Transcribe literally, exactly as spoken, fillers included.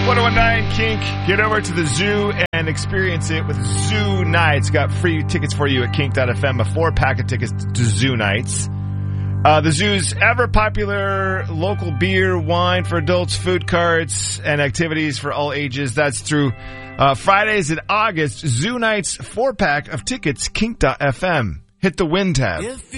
one oh one nine Kink. Get over to the zoo and experience it with Zoo Nights. Got free tickets for you at kink dot f m, a four-pack of tickets to Zoo Nights. Uh, the zoo's ever-popular local beer, wine for adults, food carts, and activities for all ages. That's through uh, Fridays in August. Zoo Nights four-pack of tickets, kink dot f m. Hit the win tab.